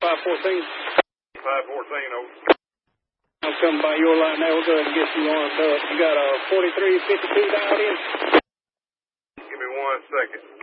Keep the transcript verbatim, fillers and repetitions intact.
five fourteen. five fourteen, over. I'm coming by your line now. We'll go ahead and get you armed up. You got a forty-three fifty-two dialed in? Give me one second.